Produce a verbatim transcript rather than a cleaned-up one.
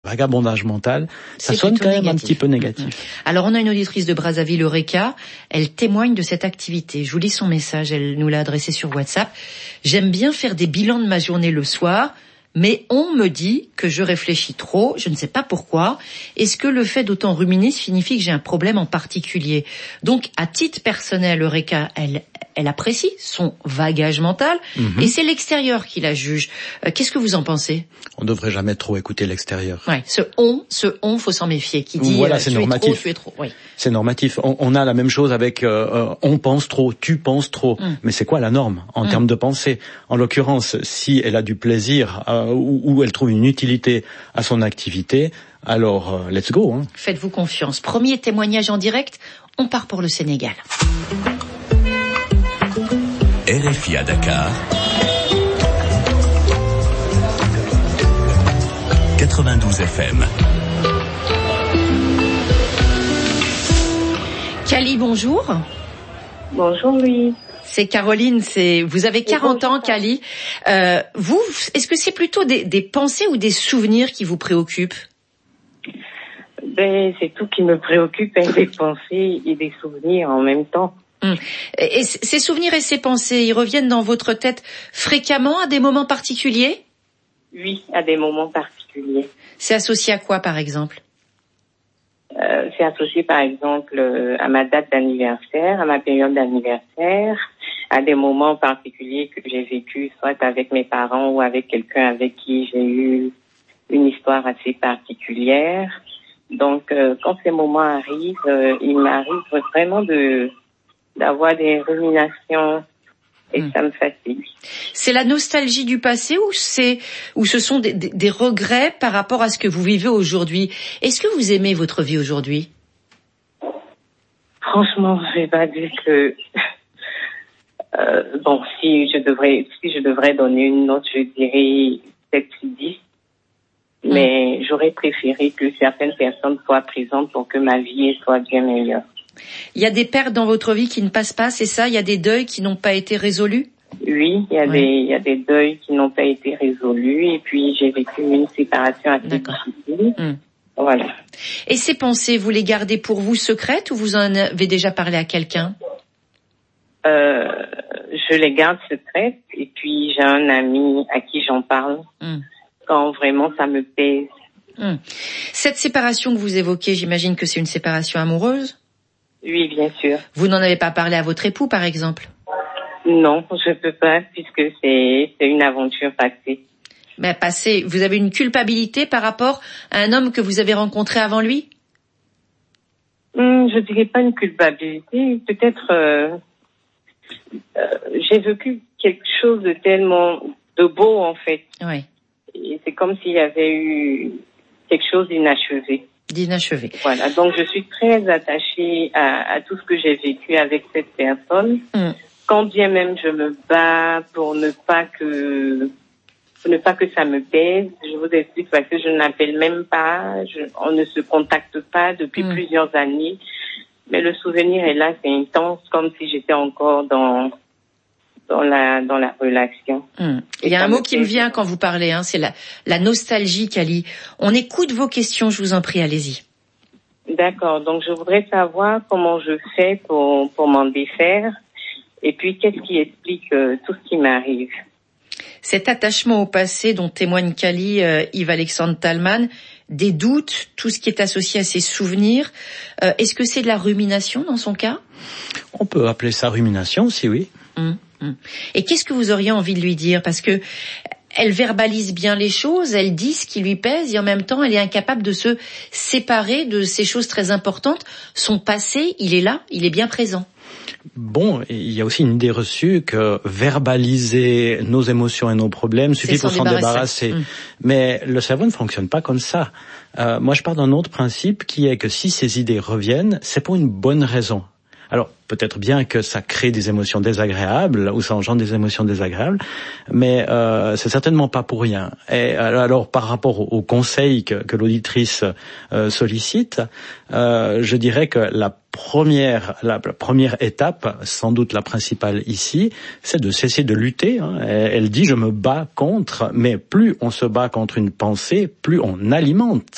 vagabondage mental, ça sonne quand même négatif. un petit peu négatif. Mmh. Alors on a une auditrice de Brazzaville, Eureka, elle témoigne de cette activité. Je vous lis son message, elle nous l'a adressé sur WhatsApp. J'aime bien faire des bilans de ma journée le soir, mais on me dit que je réfléchis trop, je ne sais pas pourquoi. Est-ce que le fait d'autant ruminer signifie que j'ai un problème en particulier? Donc à titre personnel, Eureka, elle elle apprécie son vagage mental, mmh. et c'est l'extérieur qui la juge. Euh, qu'est-ce que vous en pensez? On devrait jamais trop écouter l'extérieur. Ouais, ce on, ce on, faut s'en méfier. Qui dit voilà, euh, c'est tu normatif. es trop, tu es trop. Oui. C'est normatif. On, on a la même chose avec euh, on pense trop, tu penses trop. Mm. Mais c'est quoi la norme en mm. termes de pensée? En l'occurrence, si elle a du plaisir euh, ou, ou elle trouve une utilité à son activité, alors euh, let's go. Hein. Faites-vous confiance. Premier témoignage en direct, on part pour le Sénégal. R F I à Dakar. quatre-vingt-douze F M. Cali, bonjour. Bonjour, Louis. C'est Caroline, c'est vous avez quarante ans, Cali. Euh, vous, est-ce que c'est plutôt des, des pensées ou des souvenirs qui vous préoccupent? Ben, c'est tout qui me préoccupe, hein, des pensées et des souvenirs en même temps. Hum. Et ces souvenirs et ces pensées, ils reviennent dans votre tête fréquemment à des moments particuliers? Oui, à des moments particuliers. C'est associé à quoi, par exemple? euh, C'est associé, par exemple, euh, à ma date d'anniversaire, à ma période d'anniversaire, à des moments particuliers que j'ai vécu, soit avec mes parents ou avec quelqu'un avec qui j'ai eu une histoire assez particulière. Donc, euh, quand ces moments arrivent, euh, il m'arrive vraiment de d'avoir des ruminations. Et mmh. ça me fatigue. C'est la nostalgie du passé ou c'est ou ce sont des, des, des regrets par rapport à ce que vous vivez aujourd'hui? Est-ce que vous aimez votre vie aujourd'hui? Franchement, je vais pas dire que euh, bon, si je devrais si je devrais donner une note, je dirais peut-être dix. Mmh. Mais j'aurais préféré que certaines personnes soient présentes pour que ma vie soit bien meilleure. Il y a des pertes dans votre vie qui ne passent pas, c'est ça? Il y a des deuils qui n'ont pas été résolus? Oui, il y a ouais. des, il y a des deuils qui n'ont pas été résolus et puis j'ai vécu une séparation assez D'accord. difficile. Mmh. Voilà. Et ces pensées, vous les gardez pour vous secrètes ou vous en avez déjà parlé à quelqu'un? Euh, je les garde secrètes et puis j'ai un ami à qui j'en parle mmh. quand vraiment ça me pèse. Mmh. Cette séparation que vous évoquez, j'imagine que c'est une séparation amoureuse? Oui, bien sûr. Vous n'en avez pas parlé à votre époux, par exemple? Non, je peux pas, puisque c'est, c'est une aventure passée. Mais passée, vous avez une culpabilité par rapport à un homme que vous avez rencontré avant lui? Hum, je dirais pas une culpabilité, peut-être euh, euh, j'ai vécu quelque chose de tellement de beau, en fait. Oui. Et c'est comme s'il y avait eu quelque chose d'inachevé. D'inachevé. Voilà, donc je suis très attachée à, à tout ce que j'ai vécu avec cette personne. Mm. Quand bien même je me bats pour ne pas que pour ne pas que ça me pèse, je vous explique parce que je n'appelle même pas, je, on ne se contacte pas depuis mm. plusieurs années. Mais le souvenir est là, c'est intense, comme si j'étais encore dans dans la dans la relation. Mmh. Il y a un mot qui me vient quand vous parlez, hein, c'est la la nostalgie, Cali. On écoute vos questions, je vous en prie, allez-y. D'accord. Donc je voudrais savoir comment je fais pour pour m'en défaire, et puis qu'est-ce qui explique euh, tout ce qui m'arrive. Cet attachement au passé dont témoigne Cali, euh, Yves-Alexandre Talman, des doutes, tout ce qui est associé à ses souvenirs. Euh, est-ce que c'est de la rumination dans son cas? On peut appeler ça rumination, si oui. Mmh. Et qu'est-ce que vous auriez envie de lui dire? Parce que elle verbalise bien les choses, elle dit ce qui lui pèse et en même temps elle est incapable de se séparer de ces choses très importantes. Son passé, il est là, il est bien présent. Bon, il y a aussi une idée reçue que verbaliser nos émotions et nos problèmes suffit pour s'en débarrasser. Mmh. Mais le cerveau ne fonctionne pas comme ça. Euh, moi, je pars d'un autre principe qui est que si ces idées reviennent, c'est pour une bonne raison. Alors, peut-être bien que ça crée des émotions désagréables ou ça engendre des émotions désagréables, mais euh, c'est certainement pas pour rien. Et alors, par rapport au, au conseil que, que l'auditrice euh, sollicite, euh, je dirais que la première, la, la première étape, sans doute la principale ici, c'est de cesser de lutter. Hein. Elle, elle dit « je me bats contre », mais plus on se bat contre une pensée, plus on alimente